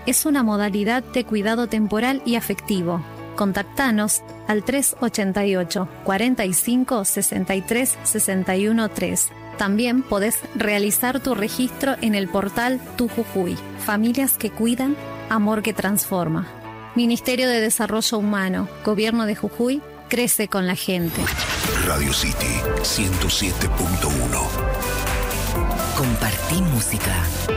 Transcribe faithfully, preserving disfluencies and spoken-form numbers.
es una modalidad de cuidado temporal y afectivo. Contactanos al tres ochenta y ocho, cuarenta y cinco, sesenta y tres, sesenta y uno tres. También podés realizar tu registro en el portal Tu Jujuy. Familias que cuidan, amor que transforma. Ministerio de Desarrollo Humano, Gobierno de Jujuy, crece con la gente. Radio City ciento siete punto uno. Compartí música.